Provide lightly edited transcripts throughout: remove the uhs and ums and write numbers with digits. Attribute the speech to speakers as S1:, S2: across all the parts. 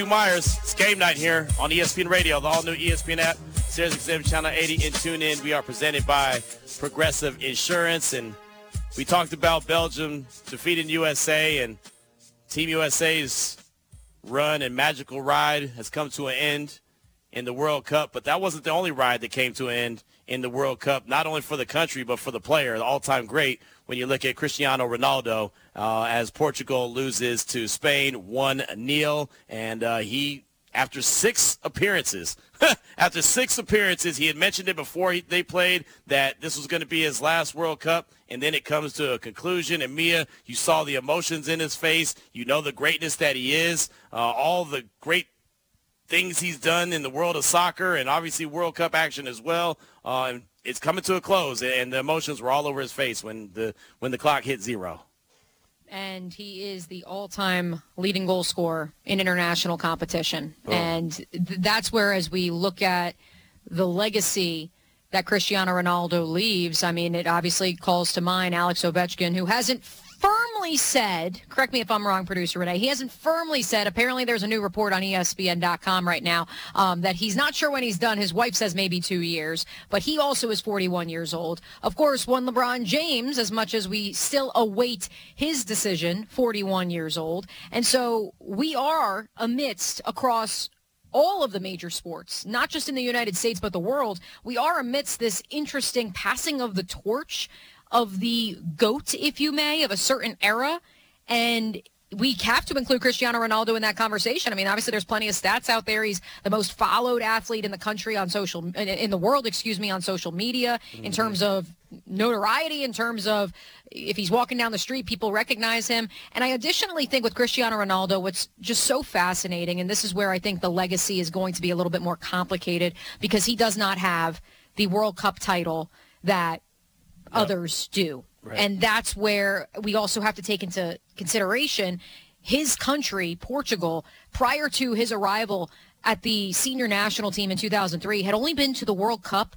S1: Myers, it's game night here on ESPN Radio, the all-new ESPN app, Sirius XM Channel 80, and tune in. We are presented by Progressive Insurance, and we talked about Belgium defeating USA, and Team USA's run and magical ride has come to an end in the World Cup, but that wasn't the only ride that came to an end in the World Cup, not only for the country but for the player, the all-time great when you look at Cristiano Ronaldo as Portugal loses to Spain 1-0, and he, after 6 appearances, he had mentioned it before they played that this was going to be his last World Cup, and then it comes to a conclusion. And Mia, you saw the emotions in his face. You know the greatness that he is, all the great things he's done in the world of soccer and obviously World Cup action as well. And it's coming to a close, and the emotions were all over his face when the clock hit 0.
S2: And he is the all-time leading goal scorer in international competition. Oh. And that's where, as we look at the legacy that Cristiano Ronaldo leaves, I mean, it obviously calls to mind Alex Ovechkin, who hasn't firmly said, correct me if I'm wrong, producer Renee, he hasn't firmly said, apparently there's a new report on ESPN.com right now, that he's not sure when he's done. His wife says maybe 2 years, but he also is 41 years old. Of course, one LeBron James, as much as we still await his decision, 41 years old. And so we are amidst, across all of the major sports, not just in the United States, but the world, we are amidst this interesting passing of the torch of the GOAT, if you may, of a certain era. And we have to include Cristiano Ronaldo in that conversation. I mean, obviously there's plenty of stats out there. He's the most followed athlete in the country in the world, on social media, in terms of notoriety, in terms of if he's walking down the street, people recognize him. And I additionally think with Cristiano Ronaldo, what's just so fascinating, and this is where I think the legacy is going to be a little bit more complicated, because he does not have the World Cup title that others do. Right. And that's where we also have to take into consideration his country, Portugal, prior to his arrival at the senior national team in 2003, had only been to the World Cup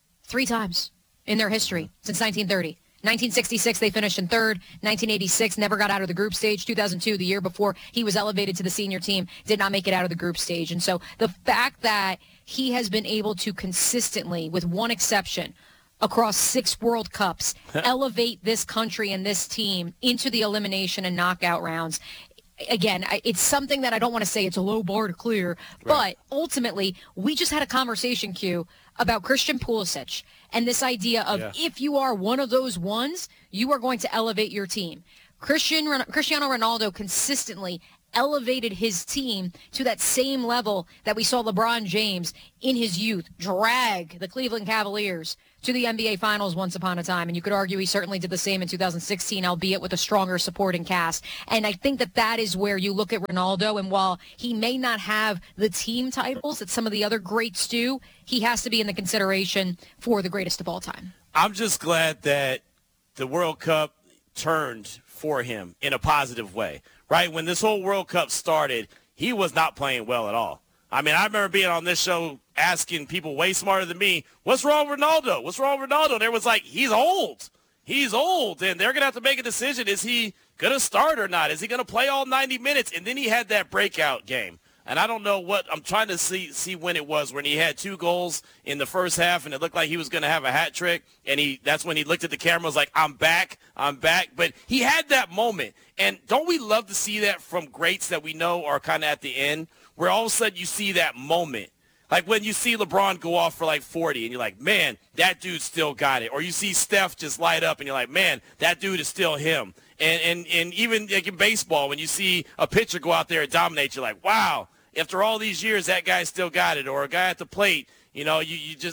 S2: 3 times in their history since 1930. 1966, they finished in 3rd. 1986, never got out of the group stage. 2002, the year before he was elevated to the senior team, did not make it out of the group stage. And so the fact that he has been able to consistently, with one exception, across 6 World Cups, elevate this country and this team into the elimination and knockout rounds. Again, it's something that I don't want to say it's a low bar to clear, but ultimately, we just had a conversation, Q, about Christian Pulisic and this idea of if you are one of those ones, you are going to elevate your team. Cristiano Ronaldo consistently elevated his team to that same level that we saw LeBron James in his youth drag the Cleveland Cavaliers to the NBA Finals once upon a time. And you could argue he certainly did the same in 2016, albeit with a stronger supporting cast. And I think that is where you look at Ronaldo, and while he may not have the team titles that some of the other greats do, he has to be in the consideration for the greatest of all time.
S1: I'm just glad that the World Cup turned for him in a positive way, right? When this whole World Cup started, he was not playing well at all. I mean, I remember being on this show asking people way smarter than me, what's wrong with Ronaldo? What's wrong with Ronaldo? And there was like, he's old. He's old, and they're going to have to make a decision. Is he going to start or not? Is he going to play all 90 minutes? And then he had that breakout game. And I don't know what – I'm trying to see when it was, when he had 2 goals in the first half, and it looked like he was going to have a hat trick. And that's when he looked at the camera and was like, I'm back. But he had that moment. And don't we love to see that from greats that we know are kind of at the end, where all of a sudden you see that moment. Like when you see LeBron go off for like 40 and you're like, man, that dude still got it. Or you see Steph just light up and you're like, man, that dude is still him. And even like in baseball, when you see a pitcher go out there and dominate, you're like, wow, after all these years, that guy still got it. Or a guy at the plate, you know, you just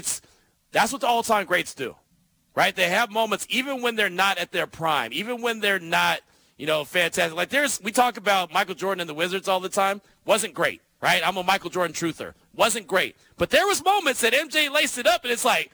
S1: that's what the all-time greats do, right? They have moments even when they're not at their prime, even when they're not, you know, fantastic. Like we talk about Michael Jordan and the Wizards all the time. Wasn't great, right? I'm a Michael Jordan truther. Wasn't great. But there was moments that MJ laced it up, and it's like,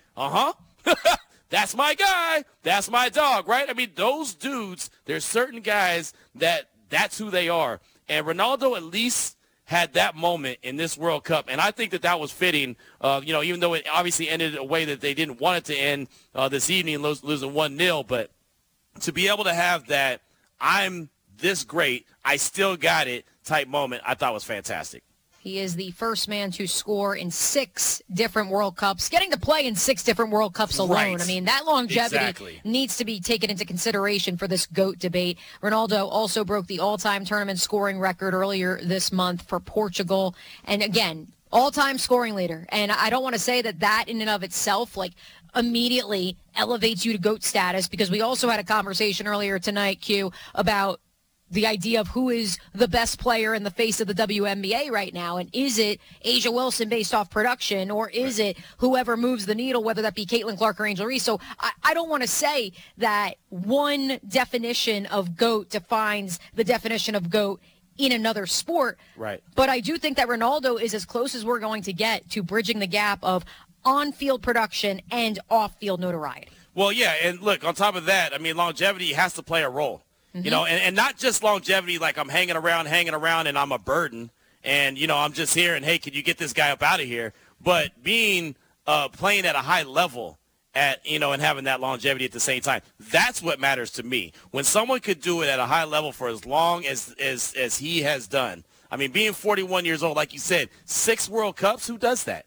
S1: that's my guy. That's my dog, right? I mean, those dudes, there's certain guys that's who they are. And Ronaldo at least had that moment in this World Cup. And I think that was fitting, you know, even though it obviously ended a way that they didn't want it to end this evening, losing 1-0. But to be able to have that, I'm this great, I still got it, type moment I thought was fantastic.
S2: He is the first man to score in 6 different World Cups, getting to play in 6 different World Cups alone.
S1: Right.
S2: I mean, that longevity needs to be taken into consideration for this GOAT debate. Ronaldo also broke the all-time tournament scoring record earlier this month for Portugal. And again, all-time scoring leader. And I don't want to say that in and of itself, like, immediately elevates you to GOAT status, because we also had a conversation earlier tonight, Q, about the idea of who is the best player in the face of the WNBA right now. And is it Asia Wilson based off production, or is it whoever moves the needle, whether that be Caitlin Clark or Angel Reese? So I don't want to say that one definition of GOAT defines the definition of GOAT in another sport.
S1: Right.
S2: But I do think that Ronaldo is as close as we're going to get to bridging the gap of on-field production and off-field notoriety.
S1: Well, yeah, and look, on top of that, I mean, longevity has to play a role. You know, and not just longevity like I'm hanging around and I'm a burden and, you know, I'm just here and, hey, can you get this guy up out of here? But being playing at a high level and having that longevity at the same time, that's what matters to me. When someone could do it at a high level for as long as he has done. I mean, being 41 years old, like you said, 6 World Cups, who does that?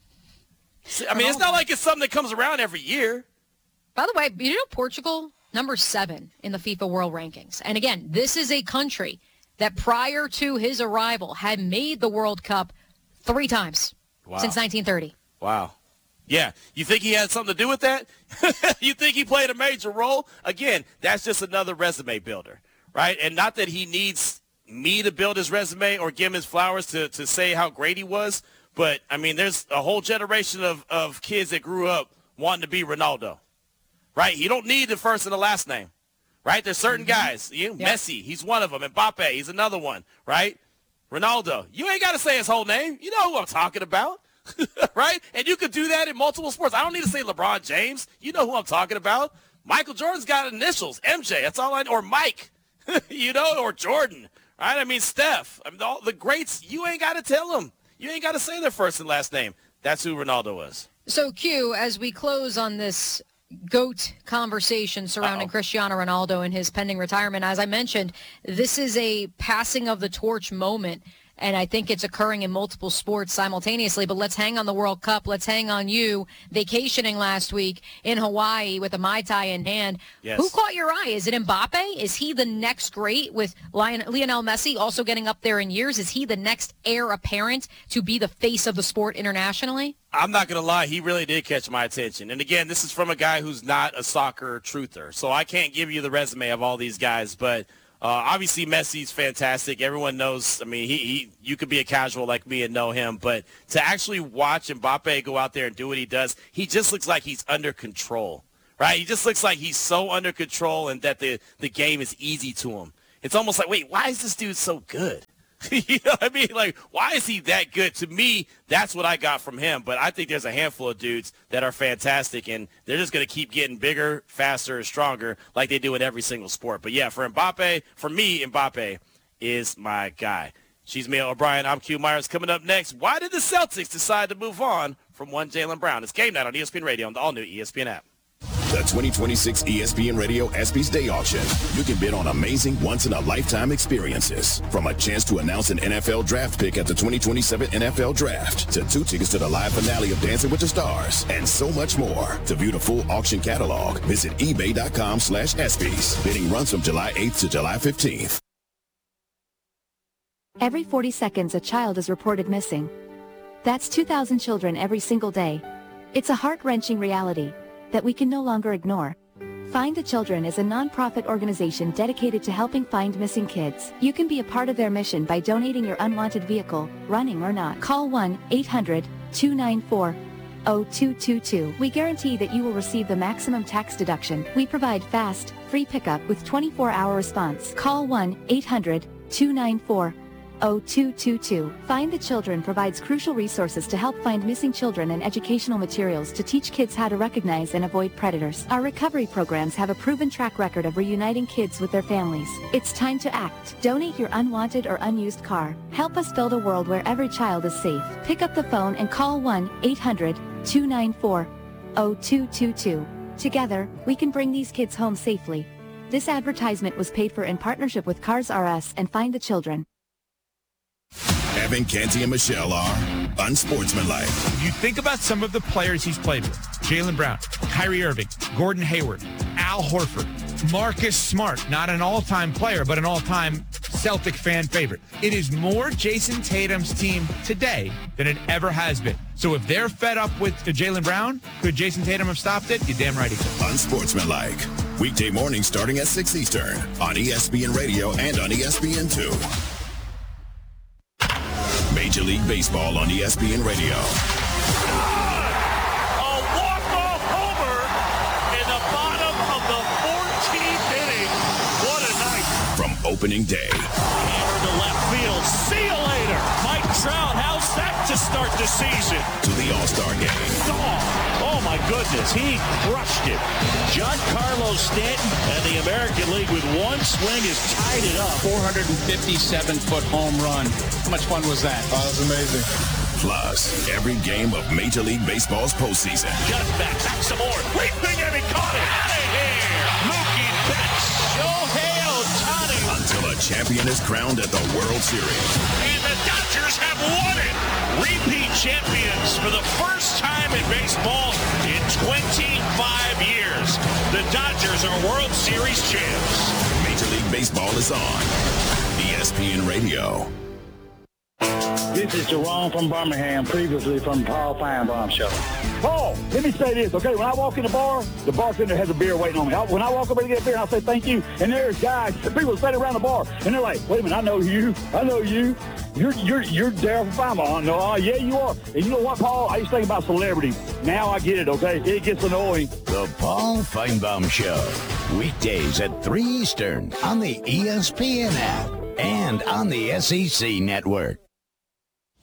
S1: I mean, it's not like it's something that comes around every year.
S2: By the way, you know, Portugal, number 7 in the FIFA World Rankings. And again, this is a country that prior to his arrival had made the World Cup 3 times since 1930.
S1: Wow. Yeah. You think he had something to do with that? You think he played a major role? Again, that's just another resume builder, right? And not that he needs me to build his resume or give him his flowers to say how great he was. But, I mean, there's a whole generation of kids that grew up wanting to be Ronaldo. Right? You don't need the first and the last name, right? There's certain guys. Messi, he's one of them. Mbappe, he's another one, right? Ronaldo, you ain't got to say his whole name. You know who I'm talking about, right? And you could do that in multiple sports. I don't need to say LeBron James. You know who I'm talking about. Michael Jordan's got initials, MJ. That's all I know. Or Mike, or Jordan, right? I mean, Steph. I mean, all the greats, you ain't got to tell them. You ain't got to say their first and last name. That's who Ronaldo was.
S2: So, Q, as we close on this GOAT conversation surrounding Cristiano Ronaldo and his pending retirement, as I mentioned, this is a passing of the torch moment, and I think it's occurring in multiple sports simultaneously. But let's hang on the World Cup. Let's hang on you vacationing last week in Hawaii with a Mai Tai in hand.
S1: Yes.
S2: Who caught your eye? Is it Mbappe? Is he the next great, with Lionel Messi also getting up there in years? Is he the next heir apparent to be the face of the sport internationally?
S1: I'm not going to lie. He really did catch my attention. And, again, this is from a guy who's not a soccer truther. So I can't give you the resume of all these guys. But obviously Messi's fantastic. Everyone knows. I mean, you could be a casual like me and know him. But to actually watch Mbappe go out there and do what he does, he just looks like he's under control, right? He just looks like he's so under control and that the game is easy to him. It's almost like, wait, why is this dude so good? You know what I mean? Like, why is he that good? To me, that's what I got from him. But I think there's a handful of dudes that are fantastic, and they're just going to keep getting bigger, faster, and stronger like they do in every single sport. But, yeah, for me, Mbappe is my guy. She's Mia O'Brien. I'm Q Myers. Coming up next, why did the Celtics decide to move on from one Jaylen Brown? It's Game Night on ESPN Radio on the all-new ESPN app.
S3: The 2026 ESPN Radio ESPYs Day Auction. You can bid on amazing once-in-a-lifetime experiences. From a chance to announce an NFL draft pick at the 2027 NFL Draft, to 2 tickets to the live finale of Dancing with the Stars, and so much more. To view the full auction catalog, visit ebay.com/ESPYs. Bidding runs from July 8th to July 15th.
S4: Every 40 seconds, a child is reported missing. That's 2,000 children every single day. It's a heart-wrenching reality that we can no longer ignore. Find the Children is a non-profit organization dedicated to helping find missing kids. You can be a part of their mission by donating your unwanted vehicle, running or not. Call 1-800-294-0222. We guarantee that you will receive the maximum tax deduction. We provide fast, free pickup with 24-hour response. Call 1-800-294-0222. Find the Children provides crucial resources to help find missing children and educational materials to teach kids how to recognize and avoid predators. Our recovery programs have a proven track record of reuniting kids with their families. It's time to act. Donate your unwanted or unused car. Help us build a world where every child is safe. Pick up the phone and call 1-800-294-0222. Together, we can bring these kids home safely. This advertisement was paid for in partnership with Cars R Us and Find the Children.
S3: Evan, Canty, and Michelle are unsportsmanlike.
S5: You think about some of the players he's played with. Jaylen Brown, Kyrie Irving, Gordon Hayward, Al Horford, Marcus Smart, not an all-time player, but an all-time Celtic fan favorite. It is more Jason Tatum's team today than it ever has been. So if they're fed up with Jaylen Brown, could Jason Tatum have stopped it? You're damn right he could.
S3: Unsportsmanlike. Weekday mornings starting at 6 Eastern on ESPN Radio and on ESPN2. Major League Baseball on ESPN Radio.
S6: A walk-off homer in the bottom of the 14th inning. What a night.
S3: From opening day.
S6: Hammer to left field. See you later. Mike Trout, how's that to start the season?
S3: To the All-Star Game.
S6: Oh my goodness, he crushed it. Giancarlo Stanton and the American League with one swing has tied it up.
S7: 457-foot home run. How much fun was that?
S8: Oh, that's amazing.
S3: Plus, every game of Major League Baseball's postseason.
S6: Just back some more. Leaping and he caught it. Out of here. Mookie Betts. Shohei Ohtani.
S3: Until a champion is crowned at the World Series.
S6: And the Dodgers have won it. Repeat champions for the first time in baseball in 25 years. The Dodgers are World Series champs.
S3: Major League Baseball is on ESPN Radio.
S9: This is Jerome from Birmingham, previously from Paul Feinbaum Show.
S10: Paul, let me say this, okay? When I walk in the bar, the bartender has a beer waiting on me. When I walk over to get a beer, I say thank you, and there's guys, people standing around the bar, and they're like, wait a minute, I know you. You're Daryl from Feinbaum. No, yeah, you are. And you know what, Paul? I used to think about celebrities. Now I get it, okay? It gets annoying.
S11: The Paul Feinbaum Show, weekdays at 3 Eastern on the ESPN app and on the SEC Network.